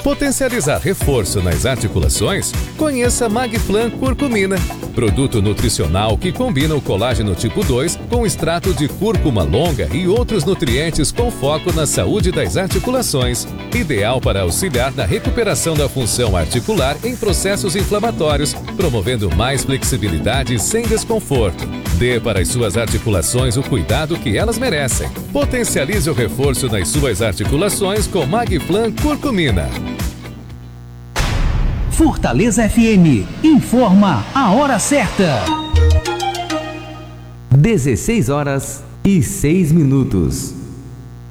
Potencializar reforço nas articulações? Conheça Magflan Curcumina, produto nutricional que combina o colágeno tipo 2 com extrato de cúrcuma longa e outros nutrientes com foco na saúde das articulações. Ideal para auxiliar na recuperação da função articular em processos inflamatórios, promovendo mais flexibilidade sem desconforto. Dê para as suas articulações o cuidado que elas merecem. Potencialize o reforço nas suas articulações com Magflan Curcumina. Fortaleza FM informa a hora certa. 16 horas e 6 minutos.